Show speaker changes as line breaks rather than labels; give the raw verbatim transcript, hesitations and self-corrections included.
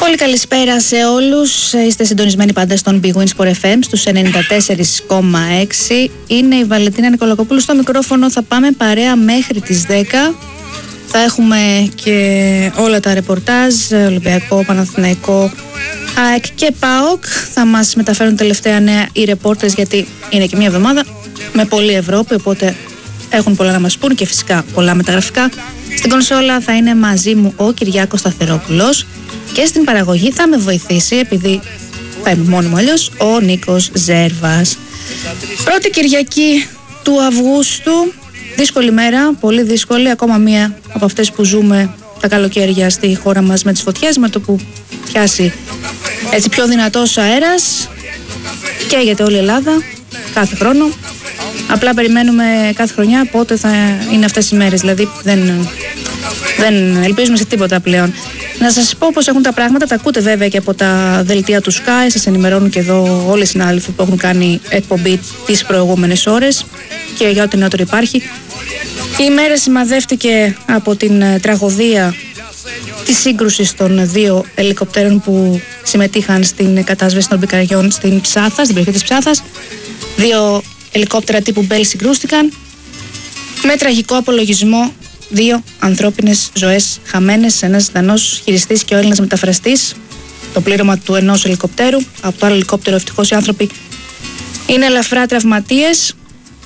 Πολύ καλησπέρα σε όλους. Είστε συντονισμένοι πάντα στον Big Win Sport εφ εμ στους ενενήντα τέσσερα κόμμα έξι. Είναι η Βαλεντίνα Νικολακοπούλου στο μικρόφωνο. Θα πάμε παρέα μέχρι τις δέκα. Θα έχουμε και όλα τα ρεπορτάζ, Ολυμπιακό, Παναθηναϊκό, ΑΕΚ και ΠΑΟΚ. Θα μας μεταφέρουν τελευταία νέα οι ρεπόρτες, γιατί είναι και μια εβδομάδα με πολλή Ευρώπη, οπότε έχουν πολλά να μας πούν και φυσικά πολλά μεταγραφικά. Στην κονσόλα θα είναι μαζί μου ο Κυριάκος Σταθερόπουλος και στην παραγωγή θα με βοηθήσει, επειδή θα είμαι μόνη μου αλλιώς, ο Νίκος Ζέρβας. Πρώτη Κυριακή του Αυγούστου, δύσκολη μέρα, πολύ δύσκολη, ακόμα μία από αυτές που ζούμε τα καλοκαίρια στη χώρα μας με τις φωτιές, με το που πιάσει έτσι πιο δυνατός αέρας, καίγεται όλη η Ελλάδα κάθε χρόνο. Απλά περιμένουμε κάθε χρονιά πότε θα είναι αυτές οι μέρες, δηλαδή δεν, δεν ελπίζουμε σε τίποτα πλέον. Να σας πω πώς έχουν τα πράγματα, τα ακούτε βέβαια και από τα δελτία του Sky, σας ενημερώνουν και εδώ όλοι οι συνάδελφοι που έχουν κάνει εκπομπή τις προηγούμενες ώρες και για ό,τι νεότερο υπάρχει. Η ημέρα σημαδεύτηκε από την τραγωδία της σύγκρουσης των δύο ελικοπτέρων που συμμετείχαν στην κατάσβεση των πικαριών στην Ψάθα, στην περιοχή της Ψάθας. Δύο ελικόπτερα τύπου Bell συγκρούστηκαν με τραγικό απολογισμό, δύο ανθρώπινες ζωές χαμένες, ένας Δανός χειριστής και ο Έλληνας μεταφραστής, το πλήρωμα του ενός ελικοπτέρου. Από το άλλο ελικόπτερο ευτυχώς οι άνθρωποι είναι ελαφρά τραυματίες.